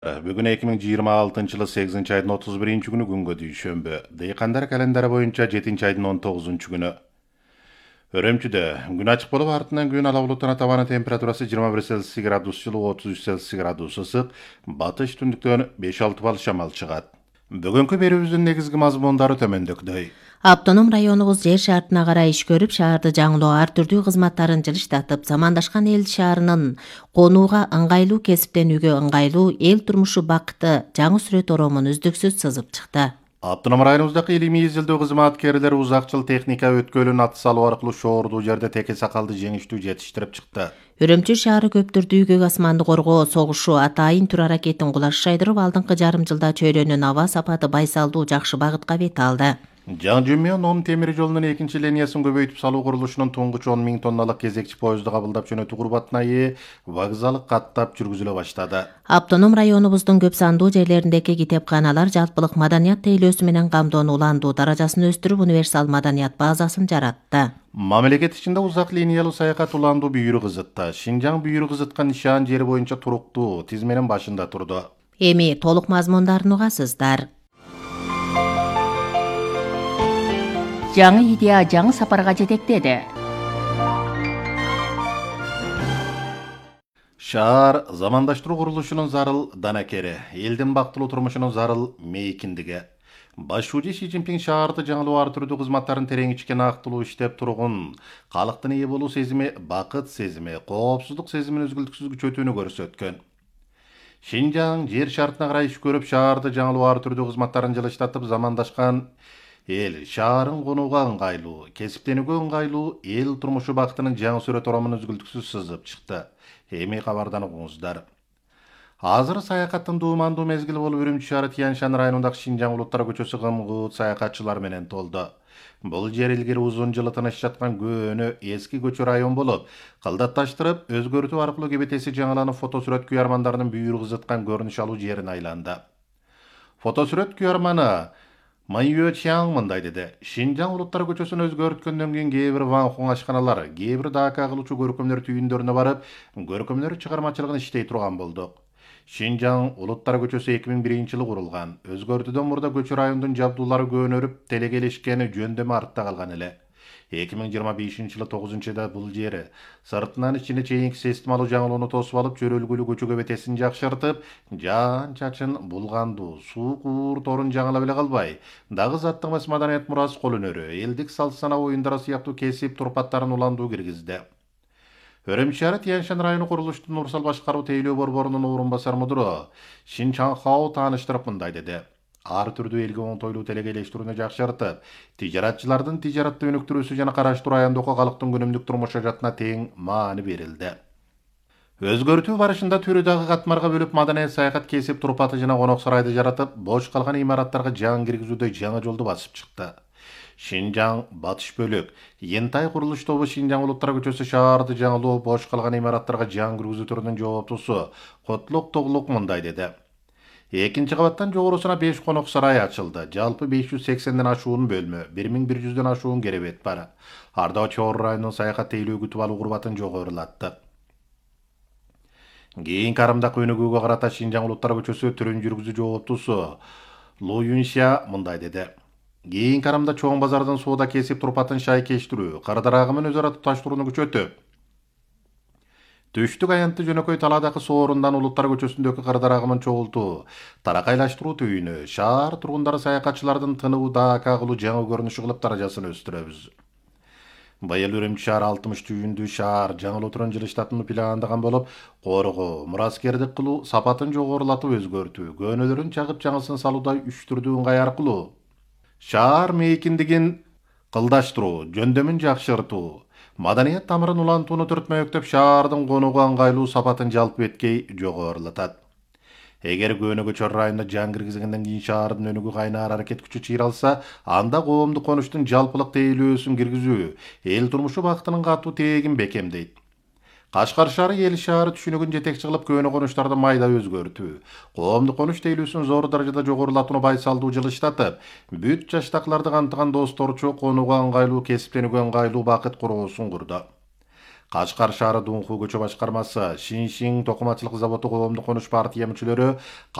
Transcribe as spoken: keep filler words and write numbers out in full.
Бүгін эки миң жыйырма алтынчы жылы сегизинчи айдын отуз биринчи күнү күнгө дүйшөмбү. Дыйкандар календары боюнча жетинчи айдын он тогузунчу күнү. Өрөмчүдө күн ачык болуп, артынан күн ала булуттан табаны температурасы жыйырма бир Цельсий градус жылы, отуз үч Цельсий градус ысык, батыш түндүктөн беш алты балл шамал чыгат. Бүгүнкү берүүбүздүн негизги мазмундары төмөндөгүдөй. Автоном районубуз жер шартына карай иш көрүп, шаарды жаңылоо ар түрдүү кызматтарын жылыштатып, замандашкан эл шаарынын конууга ыңгайлуу, кесиптенүүгө ыңгайлуу, эл турмушу бакыты жаңы сүрөт оромун үздүксүз сызып чыкты. Автоном районубуздагы илимий изилдөө кызматкерлери узак жыл техника өткөлүн ат салуу аркылуу шоордуу жерде теке сакалды жеңиштүү жетиштирип чыкты. Үрөмчү шаары көптүр дүйгөк асманды коргоо согушу атайын тур аракетин кулаш шайдырып, алдыңкы жарым жылда чөйрөнүн аба сапаты байсалдуу жакшы багытка бет алды. Жаңы Жумион он темир жолунун экинчи линиясын көбөйтүп салуу курулушунун туңгуч он миң тонналык кезекчи поезду кабылдап жөнөтүү курбатына ээ вокзалы каттап жүргүзүлө баштады. Автоном районубуздун көп сандуу жерлериндеги китепканалар жалпылык маданият тейлөөсү менен камдоонуу уландуу даражасын өстүрүп, универсал маданият базасын жаратты. Мамлекет ичинде узак линиялуу саякат уландуу бүйүрү кызытты. Шинжаң бүйүрү кызыткан нишан жери боюнча туруктуу тизменин башында турду. Эми толук мазмундарын угасыздар. Жаңы идея жаңы сапарга жетектеди. Шаар замандаштыруу курулушунун зарыл данакери, элдин бактылуу турмушунун зарыл мейкиндиги. Башчы Си Цзиньпин шаарды жаңылоо ар түрдүү кызматтарын терең ичкен актылуу иштеп тургун, калктын ээ болуу сезими, бакыт сезими, коопсуздук сезимин үзгүлтүксүз күчөтүүнү көрсөткөн. Шинжаң жер шартына карай иш көрүп, шаарды жаңылоо ар түрдүү кызматтарын жылыштатып, замандашкан эл шаарын конууга ыңгайлуу, кесиптенүүгө ыңгайлуу, эл турмушу бактынын жаңы сүрөт оромун үзгүлтүксүз сызып чыкты. Эми кабардан угуңуздар. Азыр саякаттын дуумандуу мезгили болуп, Үрүмчү шаары Тянь-Шань районундагы Шинжаң улуттар көчөсү кымгыт саякатчылар менен толду. Бул жер илгери узун жылы тыныч жаткан көөнө эски көчө район болуп, кылдатташтырып, өзгөртүү аркылуу кебетеси жаңыланып, фотосүрөт күйөрмандарынын бүйүрү кызыткан көрүнүш алуу жерине айланды. Фотосүрөт күйөрманы Майюэ Чяң мындай деди: Шинжаң улуттар көчөсүн өзгөрткөндөн кийин кээ бир ванхуң ашканалар, кээ бир дака кылуучу көркөмдөр түйүндөрүнө барып, көркөмдөр чыгармачылыгын иштей турган болдук. Шинжаң улуттар көчөсү эки миң биринчи жылы курулган. Өзгөртүүдөн мурда көчө райондун жабдуулары көөнөрүп, телегелешкени жөндөмө артта калган эле. эки миң жыйырма бешинчи жылы тогузунчу айда бул жери сыртынан ичине чейинки системалуу жаңылоону тосуп алып, чөрөлгүлүү көчө көбетесин жакшыртып, жаан чачын булгандуу суу куур торун жаңылап эле калбай, дагы заттык эмес маданият мурас, кол өнөрү, элдик салт санаа оюндары сыяктуу кесип турпаттарын уландуу киргизди. Өрөмчү шаары Тянь-Шань району курулуштун Урсал башкаруу тейлөө борборунун орун басар мудуру Шин Чаңхао тааныштырып мындай деди: ар түрдүү элге оңтойлуу телегелештирүүнү жакшыртып, тижаратчылардын тижаратты өнүктүрүүсү жана караштуу райондогу калктын күнүмдүк турмуш жаатына тең маани берилди. Өзгөртүү барышында түрү дагы катмарга бөлүп, маданият саякат кесип турпаты жана конок сарайды жаратып, бош калган имараттарга жаңы киргизүүдө жаңы жолду басып чыкты. Шинжаң батыш бөлүк Ентай курулуш тобу Шинжаң улуттар көчөсү шаарды жаңылоо, бош калган имараттарга жаңы киргизүү түрүнүн жооптусу Котлок Тоглук мындай деди: Экинчи кабаттан жогорусуна беш конок сарай ачылды. Жалпы беш жүз сексенден ашуун бөлмө, бир миң бир жүздөн ашуун керебет бар. Ардаа Чоор районунун саякат тейлөө күтүп алуу курбатын жогорулатты. Кийин карымдак өнүгүүгө карата Шинжаң улуттар көчөсү түрүн жүргүзүү жооптусу Лу Юнься мындай деди: Кийин карымда чоң базардын сууда кесип турпатын шайкештирүү, кырдар агымын өз ара туташтырууну күчөтүп, түштүк аянтты жөнөкөй талаадагы соорундан улуттар көчөсүндөгү кырдар агымын чогултуу, таракайлаштыруу түйүнү, шаар тургундары саякатчылардын тыныбы дака кылуу жаңы көрүнүшү кылып даражасын өстүрөбүз. Быйыл Үрүмчү шаар алтымыш түйүндүү шаар жаңылоо турун жылыштатууну пландаган болуп, коргоо, мураскердик кылуу, сапатын жогорулатып өзгөртүү, көөнөлөрүн чагып жаңысын салуудай үч түрдүү ыңгай аркылуу шаар мейкиндигин кылдаштыруу, жөндөмүн жакшыртуу, маданият тамырын улантууну түртмөктөп, шаардын конууга ыңгайлуу сапатын жалпы эткей жогорулатат. Эгер көөнөгө Чор районуна жаңы киргизгенден кийин шаардын өнүгүү кайнаар аракет күчү чыйралса, анда коомдук конуштун жалпылык тейлөөсүн киргизүү, эл турмушу бактынын катуу тегин бекемдейт. Кашкар шаары эл шаары түшүнүгүн жетекчи кылып, көөнө конуштарды майда өзгөртүү, коомдук конуш тейлөөсүн зор даражада жогорулатууну байсалдуу жылыштатып, бүт жаштакыларды камтыган досторчу, конууга ыңгайлуу, кесиптенүүгө ыңгайлуу бакыт короосун курду. Кашкар шаары Дунху көчө башкармасы, Шиншин токумачылык заводу коомдук конуш партия мүчөлөрү